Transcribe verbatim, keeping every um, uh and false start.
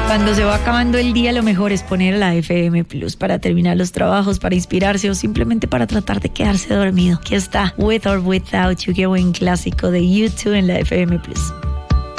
Cuando se va acabando el día, lo mejor es poner la F M Plus para terminar los trabajos, para inspirarse o simplemente para tratar de quedarse dormido. Aquí está With or Without You, qué buen clásico de U dos en la F M Plus.